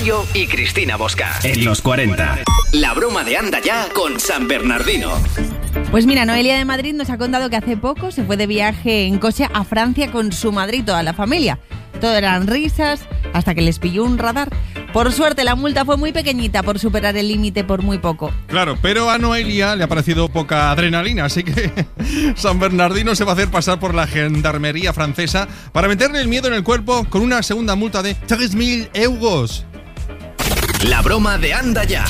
Mayo y Cristina Bosca. En los 40. La broma de Anda Ya con San Bernardino. Pues mira, Noelia de Madrid nos ha contado que hace poco se fue de viaje en coche a Francia con su madre y toda la familia. Todo eran risas, hasta que les pilló un radar. Por suerte, la multa fue muy pequeñita por superar el límite por muy poco. Claro, pero a Noelia le ha parecido poca adrenalina, así que San Bernardino se va a hacer pasar por la gendarmería francesa para meterle el miedo en el cuerpo con una segunda multa de 3.000 euros. La broma de Anda Ya.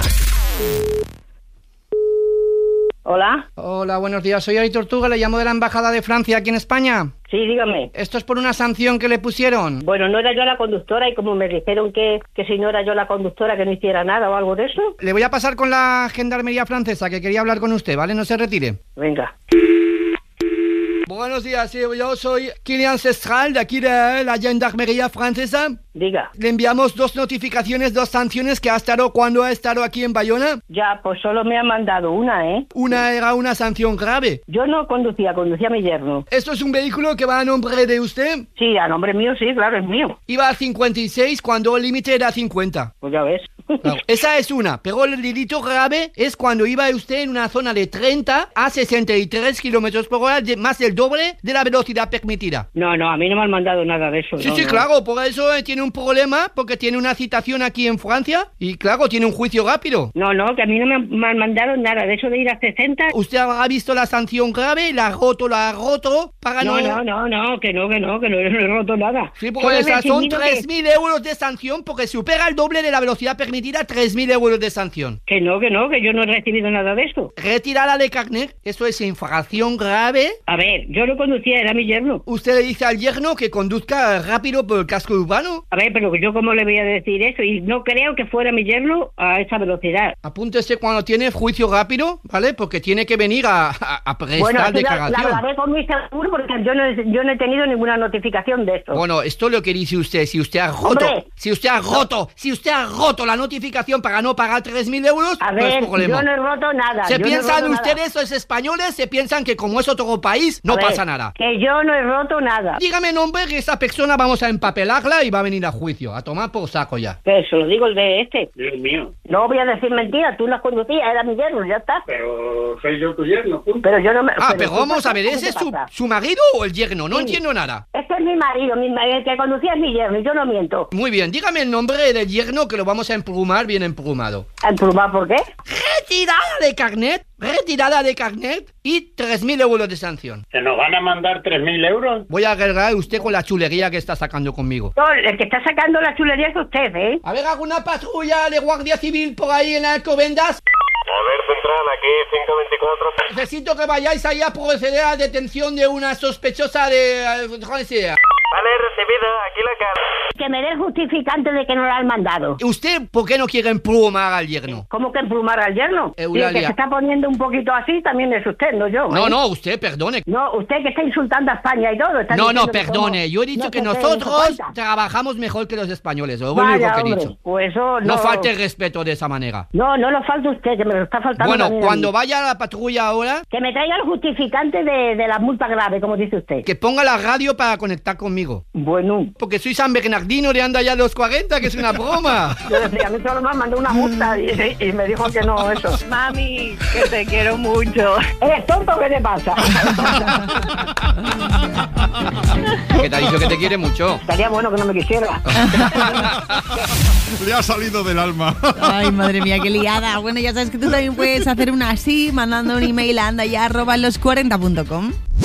Hola. Hola, buenos días. Soy Ari Tortuga, le llamo de la Embajada de Francia aquí en España. Sí, dígame. Esto es por una sanción que le pusieron. Bueno, no era yo la conductora y como me dijeron que si no era yo la conductora que no hiciera nada o algo de eso. Le voy a pasar con la gendarmería francesa, que quería hablar con usted, ¿vale? No se retire. Venga. Buenos días, sí, yo soy Kilian Cestral, de aquí de la gendarmería francesa. Diga. Le enviamos 2 notificaciones, 2 sanciones que ha estado cuando ha estado aquí en Bayona. Ya, pues solo me han mandado una, ¿eh? Una era una sanción grave. Yo no conducía mi yerno. ¿Esto es un vehículo que va a nombre de usted? Sí, a nombre mío, sí, claro, es mío. Iba a 56 cuando el límite era 50. Pues ya ves. Claro, esa es una, pero el delito grave es cuando iba usted en una zona de 30 a 63 kilómetros por hora, más del doble de la velocidad permitida. No, a mí no me han mandado nada de eso. Sí, no, sí, no. claro, por eso tiene un problema, porque tiene una citación aquí en Francia y claro, tiene un juicio rápido. No, que a mí no me han mandado nada de eso de ir a 60. ¿Usted habrá visto la sanción grave? ¿La ha roto, para No, que no he roto nada. Sí, porque esas son 3.000 euros de sanción porque supera el doble de la velocidad permitida, 3.000 euros de sanción. Que yo no he recibido nada de esto. Retirada de carnet, eso es infracción grave. A ver, yo no conducía, era mi yerno. ¿Usted le dice al yerno que conduzca rápido por el casco urbano? A ver, pero yo cómo le voy a decir eso, y no creo que fuera mi yerno a esa velocidad. Apúntese cuando tiene juicio rápido, ¿vale? Porque tiene que venir a prestar declaración. La hablaré con mi seguro porque yo no he tenido ninguna notificación de esto. Bueno, esto es lo que dice usted. Si usted ha roto la notificación para no pagar 3.000 euros, a no ver, es problema. Yo no he roto nada. Se piensan ustedes, los españoles, se piensan que como es otro país, no pasa nada. Que yo no he roto nada. Dígame nombre que esa persona vamos a empapelarla y va a venir a juicio, a tomar por saco ya. Eso lo digo el de este. Dios mío. No voy a decir mentiras, tú las conducías, era mi yerno, ya está. Pero soy yo tu yerno, punto. Pero yo no me... pero vamos a ver, ¿ese es su marido o el yerno? No entiendo nada. Este es mi marido, el que conducía es mi yerno, y yo no miento. Muy bien, dígame el nombre del yerno que lo vamos a emplumar bien emplumado. ¿Emplumar por qué? Retirada de carnet y 3.000 euros de sanción. ¿Se nos van a mandar 3.000 euros? Voy a agregar usted con la chulería que está sacando conmigo. No, el que está sacando la chulería es usted, ¿eh? A ver, ¿alguna patrulla de Guardia Civil por ahí en Alcobendas? A ver, central, aquí 524. Necesito que vayáis ahí a proceder a la detención de una sospechosa de... Vale, recibido, aquí la cara. Que me dé el justificante de que no la han mandado. ¿Usted por qué no quiere emplumar al yerno? ¿Cómo que emplumar al yerno? Y el que se está poniendo un poquito así también es usted, no yo. No, usted, perdone. No, usted que está insultando a España y todo. No, perdone. Yo he dicho que nosotros trabajamos mejor que los españoles. Lo único que he dicho. Pues eso no falte el respeto de esa manera. No lo falta usted, que me lo está faltando. Bueno, cuando vaya a la patrulla ahora... Que me traiga el justificante de la multa grave, como dice usted. Que ponga la radio para conectar conmigo. Bueno. Porque soy San Bernardino de Anda Ya los 40, que es una broma. Yo decía, a mí solo me mandó una multa y me dijo que no, eso. Mami, que te quiero mucho. ¿Eres tonto? ¿Qué te pasa? Que te ha dicho que te quiere mucho. Estaría bueno que no me quisiera. Le ha salido del alma. Ay, madre mía, qué liada. Bueno, ya sabes que tú también puedes hacer una así mandando un email a andaya@los40.com.